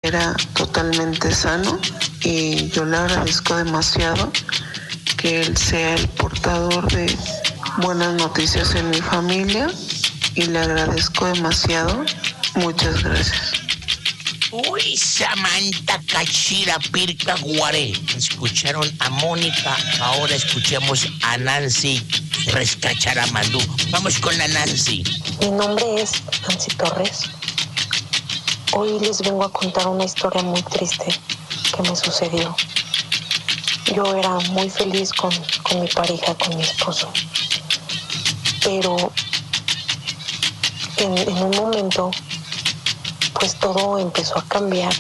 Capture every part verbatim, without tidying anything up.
era totalmente sano y yo le agradezco demasiado que él sea el portador de buenas noticias en mi familia y le agradezco demasiado. Muchas gracias. Uy, Samantha Cachira Pirca Guaré. Escucharon a Mónica, ahora escuchemos a Nancy Rescacharamandú. Vamos con la Nancy. Mi nombre es Nancy Torres. Hoy les vengo a contar una historia muy triste que me sucedió. Yo era muy feliz con, con mi pareja, con mi esposo. Pero en, en un momento, pues todo empezó a cambiar.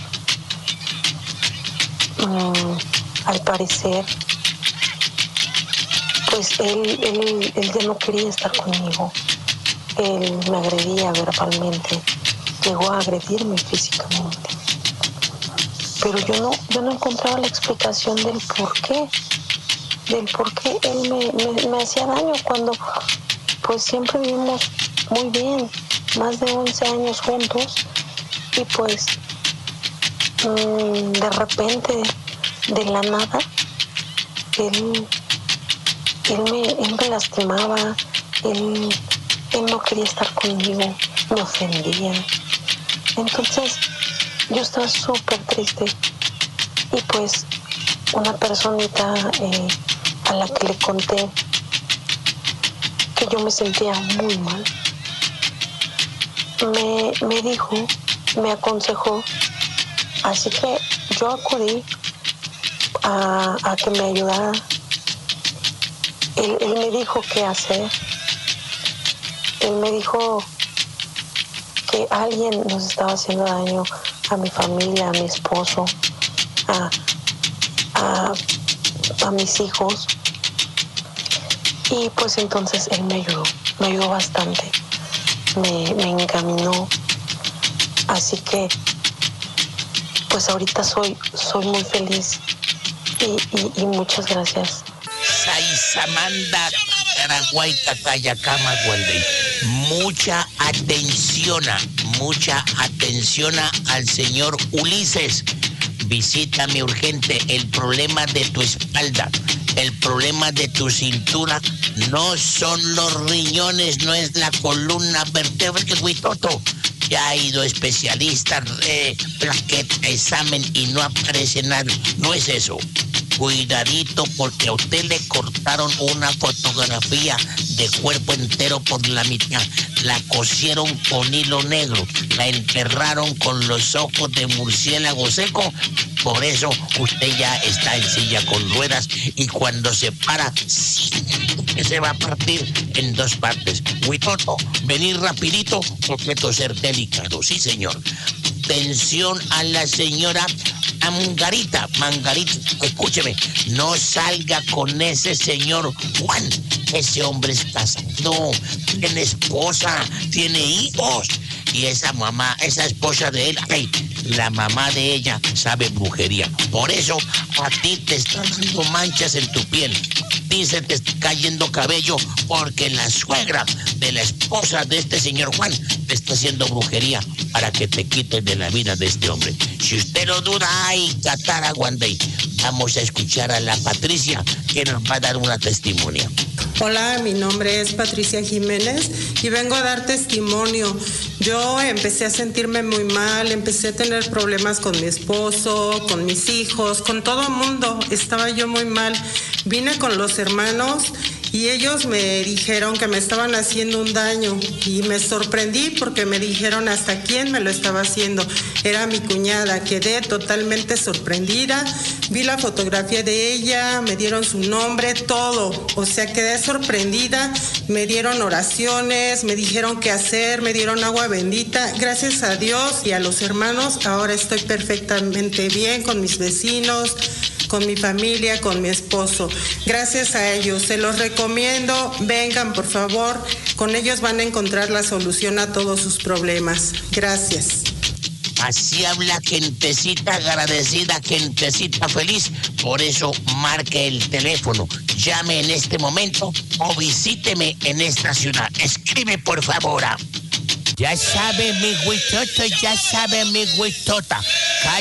Mm, al parecer, pues él, él, él ya no quería estar conmigo. Él me agredía verbalmente, llegó a agredirme físicamente. Pero yo no, yo no encontraba la explicación del por qué, del por qué él me, me, me hacía daño cuando pues siempre vivimos muy bien, más de once años juntos, y pues mmm, de repente, de la nada, él, él, me, él me lastimaba, él, él no quería estar conmigo, me ofendía. Entonces yo estaba súper triste y pues una personita eh, a la que le conté que yo me sentía muy mal, me, me dijo, me aconsejó, así que yo acudí a, a que me ayudara. Él, él me dijo qué hacer, él me dijo que alguien nos estaba haciendo daño a mi familia, a mi esposo, a, a, a mis hijos. Y pues entonces él me ayudó, me ayudó bastante, me, me encaminó. Así que pues ahorita soy, soy muy feliz y, y, y muchas gracias. Saisamanda Paraguay Tatayacama Guandey. Mucha atención, mucha atención al señor Ulises. Visítame urgente. El problema de tu espalda, el problema de tu cintura no son los riñones, no es la columna vertebral, que Huitoto. Ya ha ido especialista, eh, plaqueta, examen y no aparece nada. No es eso. Cuidadito, porque a usted le cortaron una fotografía de cuerpo entero por la mitad. La cosieron con hilo negro, la enterraron con los ojos de murciélago seco. Por eso usted ya está en silla con ruedas y cuando se para, que se va a partir en dos partes. Huitoto, venir rapidito porque esto es ser delicado. Sí, señor. Atención a la señora Mangarita, Mangarita, escúcheme, no salga con ese señor Juan. Ese hombre es casado, tiene esposa, tiene hijos. Y esa mamá, esa esposa de él, ay, la mamá de ella sabe brujería. Por eso a ti te están dando manchas en tu piel. Dice, te está cayendo cabello porque la suegra de la esposa de este señor Juan te está haciendo brujería para que te quites de la vida de este hombre. Si usted lo duda, ay, Catara Guandey, vamos a escuchar a la Patricia, que nos va a dar una testimonio. Hola, mi nombre es Patricia Jiménez y vengo a dar testimonio. Yo empecé a sentirme muy mal, empecé a tener problemas con mi esposo, con mis hijos, con todo el mundo. Estaba yo muy mal. Vine con los hermanos y ellos me dijeron que me estaban haciendo un daño y me sorprendí porque me dijeron hasta quién me lo estaba haciendo. Era mi cuñada. Quedé totalmente sorprendida. Vi la fotografía de ella, me dieron su nombre, todo. O sea, quedé sorprendida. Me dieron oraciones, me dijeron qué hacer, me dieron agua bendita. Gracias a Dios y a los hermanos, ahora estoy perfectamente bien con mis vecinos, con mi familia, con mi esposo. Gracias a ellos, se los recomiendo, vengan por favor, con ellos van a encontrar la solución a todos sus problemas. Gracias. Así habla gentecita agradecida, gentecita feliz. Por eso marque el teléfono, llame en este momento o visíteme en esta ciudad. Escribe por favor. Ya sabe mi huitoto, ya sabe mi huitota.